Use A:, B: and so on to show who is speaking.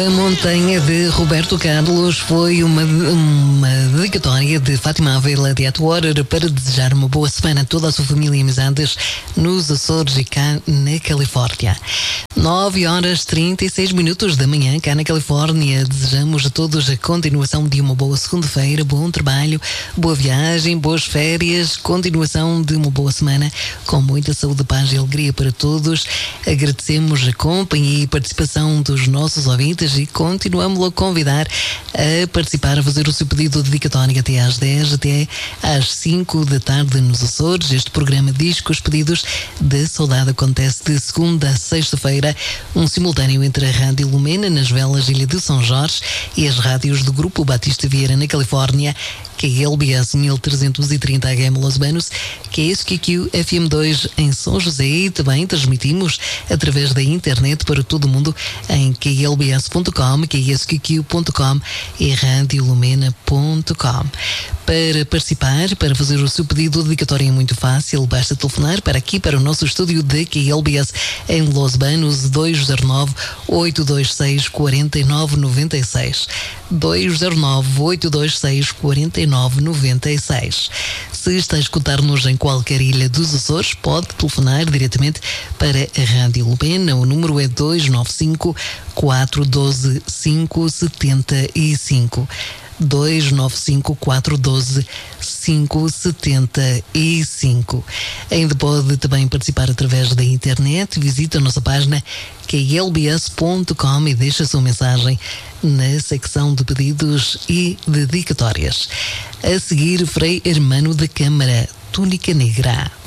A: A Montanha de Roberto Carlos foi uma dedicatória de Fátima Avila de Atwater para desejar uma boa semana a toda a sua família e amizades nos Açores e cá na Califórnia. 9h36 da manhã, cá na Califórnia. Desejamos a todos a continuação de uma boa segunda-feira, bom trabalho, boa viagem, boas férias, continuação de uma boa semana com muita saúde, paz e alegria para todos. Agradecemos a companhia e participação dos nossos ouvintes e continuamos a convidar a participar, a fazer o seu pedido de dedicatório até às 10, até às 5 da tarde nos Açores. Este programa diz que os pedidos de saudade acontece de segunda a sexta-feira, um simultâneo entre a Rádio Lumena nas Velas, Ilha de São Jorge, e as rádios do Grupo Batista Vieira na Califórnia, que é LBS 1330 AM Los Banos, que é SQQ FM2 em São José, e também transmitimos através da internet para todo o mundo em klbs.com, ksqq.com e radiolumena.com. Para participar, para fazer o seu pedido de dedicatória é muito fácil, basta telefonar para aqui, para o nosso estúdio de KLBS em Los Banos, 209-826-4996. 209-826-4996. Se está a escutar-nos em qualquer ilha dos Açores, pode telefonar diretamente para a Rádio Lumena. O número é 295-412-575. 295-412-575. Ainda pode também participar através da internet. Visita a nossa página klbs.com e deixa a sua mensagem na secção de pedidos e dedicatórias. A seguir, Frei Hermano da Câmara, Túnica Negra.